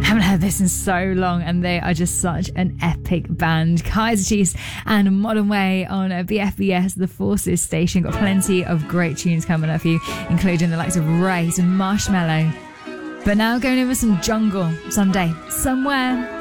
Haven't heard this in so long, and they are just such an epic band. Kaiser Chiefs and Modern Way on BFBS, the Forces station. Got plenty of great tunes coming up for you, including the likes of Race and Marshmallow. But now going over some jungle someday, somewhere.